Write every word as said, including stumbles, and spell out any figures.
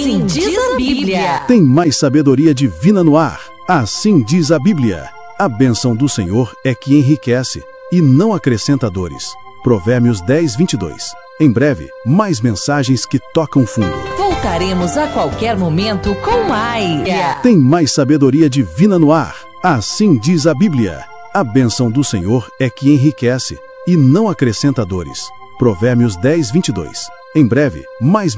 Assim diz a Bíblia. Tem mais sabedoria divina no ar. Assim diz a Bíblia. A bênção do Senhor é que enriquece e não acrescenta dores. Provérbios dez, vinte e dois. Em breve, mais mensagens que tocam fundo. Voltaremos a qualquer momento com mais. Tem mais sabedoria divina no ar. Assim diz a Bíblia. A bênção do Senhor é que enriquece e não acrescenta dores. Provérbios dez, vinte e dois. Em breve, mais